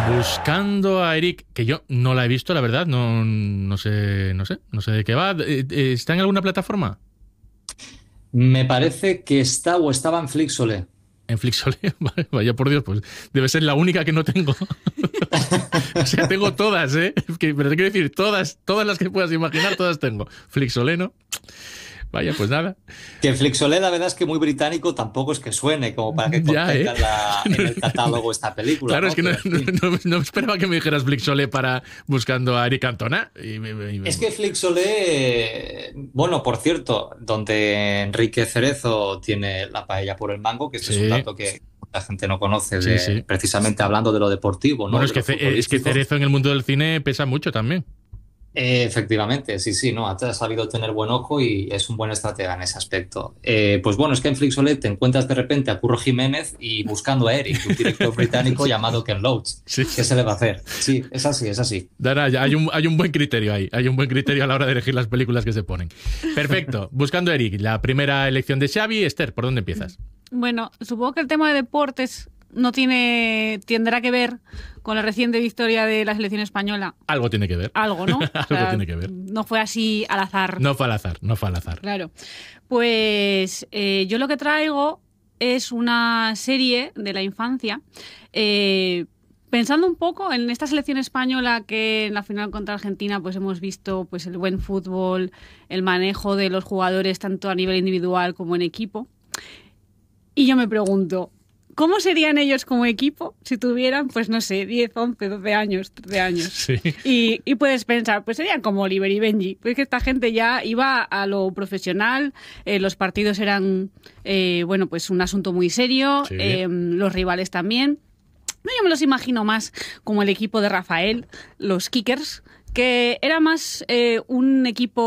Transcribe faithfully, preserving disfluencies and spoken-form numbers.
Buscando a Eric, que yo no la he visto, la verdad, no, no sé, no sé, no sé de qué va. ¿Está en alguna plataforma? Me parece que está o estaba en Flixolé. En Flixolé, vaya por Dios, pues debe ser la única que no tengo. O sea, tengo todas, ¿eh? Que, pero te quiero decir, todas, todas las que puedas imaginar, todas tengo. Flixolé, ¿no? Vaya, pues nada. Que Flixolé, la verdad es que muy británico tampoco es que suene como para que Ya, contenga ¿eh? en, la, en el catálogo esta película. Claro, ¿no? es que no, Pero, en fin. no, no, no esperaba que me dijeras Flixolé para Buscando a Eric Cantona. Y, y, y, Es que Flixolé, bueno, por cierto, donde Enrique Cerezo tiene la paella por el mango, que este es un sí, dato que la gente no conoce, sí, de, sí. precisamente hablando de lo deportivo, Bueno, ¿no? es De que, lo es que futbolístico. Cerezo en el mundo del cine pesa mucho también. Eh, efectivamente, sí, sí, no, ha sabido tener buen ojo y es un buen estratega en ese aspecto. Eh, pues bueno, es que en Flixolé te encuentras de repente a Curro Jiménez y Buscando a Eric, un director británico llamado Ken Loach. Sí. ¿Qué se le va a hacer? Sí, es así, es así. Dara, hay un, hay un buen criterio ahí, hay un buen criterio a la hora de elegir las películas que se ponen. Perfecto, Buscando a Eric, la primera elección de Xavi. Esther, ¿por dónde empiezas? Bueno, supongo que el tema de deportes no tiene tendrá que ver con la reciente victoria de la selección española. Algo tiene que ver. Algo, ¿no? Algo O sea, tiene que ver. No fue así al azar. No fue al azar, no fue al azar. Claro. Pues eh, yo lo que traigo es una serie de la infancia. Eh, pensando un poco en esta selección española que en la final contra Argentina pues hemos visto pues el buen fútbol, el manejo de los jugadores tanto a nivel individual como en equipo. Y yo me pregunto, ¿cómo serían ellos como equipo si tuvieran, pues no sé, diez, once, doce años, trece años? Sí. Y, y puedes pensar, pues serían como Oliver y Benji. Pues que esta gente ya iba a lo profesional, eh, los partidos eran, eh, bueno, pues un asunto muy serio, Sí. eh, los rivales también. No, yo me los imagino más como el equipo de Rafael, los Kickers, que era más eh, un equipo